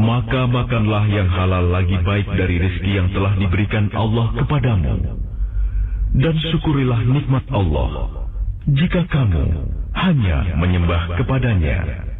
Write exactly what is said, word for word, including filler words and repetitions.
maka makanlah yang halal lagi baik dari rezeki yang telah diberikan Allah kepadamu. Dan syukurilah nikmat Allah jika kamu hanya menyembah kepadanya.